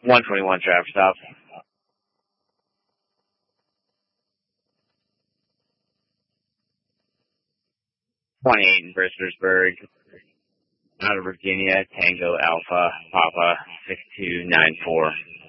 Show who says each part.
Speaker 1: 121 traffic stop. 28 in Bristersburg, out of Virginia, Tango Alpha, Papa 6294.